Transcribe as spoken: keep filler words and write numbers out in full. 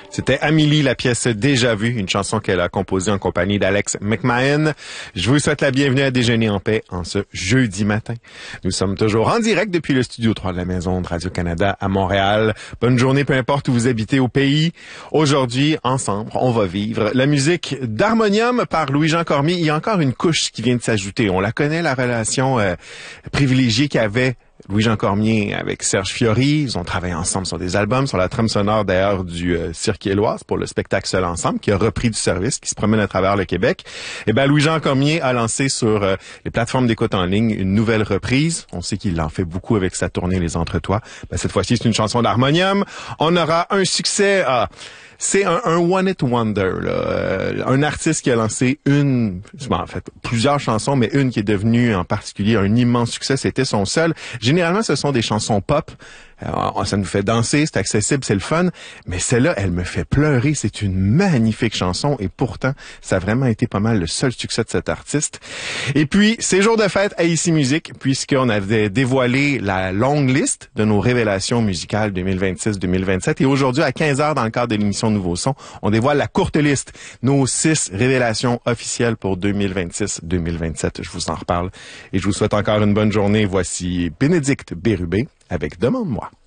C'était Amélie, la pièce Déjà Vue, une chanson qu'elle a composée en compagnie d'Alex McMahon. Je vous souhaite la bienvenue à Déjeuner en paix en ce jeudi matin. Nous sommes toujours en direct depuis le studio trois de la Maison de Radio-Canada à Montréal. Bonne journée, peu importe où vous habitez au pays. Aujourd'hui, ensemble, on va vivre la musique d'Harmonium par Louis-Jean Cormier. Il y a encore une couche qui vient de s'ajouter. On la connaît, la relation euh, privilégiée qu'avait Louis-Jean Cormier avec Serge Fiori. Ils ont travaillé ensemble sur des albums, sur la trame sonore d'ailleurs du euh, Cirque Éloise pour le spectacle Seul Ensemble, qui a repris du service, qui se promène à travers le Québec. Et ben Louis-Jean Cormier a lancé sur euh, les plateformes d'écoute en ligne une nouvelle reprise. On sait qu'il en fait beaucoup avec sa tournée Les Entretois. Ben, cette fois-ci, c'est une chanson d'Harmonium. On aura un succès à... C'est un, un one hit wonder, là. Euh, un artiste qui a lancé une, en fait, plusieurs chansons, mais une qui est devenue en particulier un immense succès, c'était son seul. Généralement, ce sont des chansons pop. Euh, ça nous fait danser, c'est accessible, c'est le fun. Mais celle-là, elle me fait pleurer. C'est une magnifique chanson et pourtant, ça a vraiment été pas mal le seul succès de cet artiste. Et puis, c'est jour de fête à Ici Musique, puisqu'on avait dévoilé la longue liste de nos révélations musicales deux mille vingt-six deux mille vingt-sept. Et aujourd'hui, à quinze heures, dans le cadre de l'émission Nouveau Son, on dévoile la courte liste, nos six révélations officielles pour deux mille vingt-six deux mille vingt-sept. Je vous en reparle et je vous souhaite encore une bonne journée. Voici Bénédicte Bérubé avec Demande-moi.